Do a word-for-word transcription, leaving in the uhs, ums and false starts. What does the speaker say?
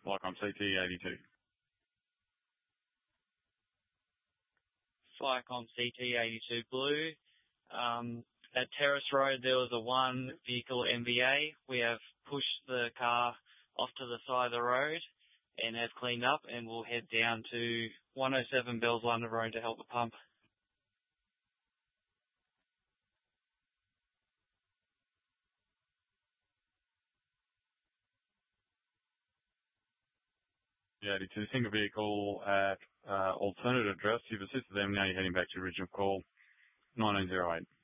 Flycom C T eighty-two. Flycom C T eighty-two Blue. Um, at Terrace Road, there was a one vehicle M V A. We have pushed the car off to the side of the road and have cleaned up, and we'll head down to one oh seven Bells London Road to help the pump. Yeah, eighty-two, single vehicle at uh, alternate address. You've assisted them, now you're heading back to your original call, nineteen oh eight.